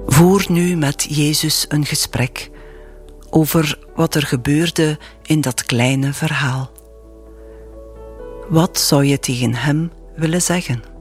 Voer nu met Jezus een gesprek over wat er gebeurde in dat kleine verhaal. Wat zou je tegen hem willen zeggen?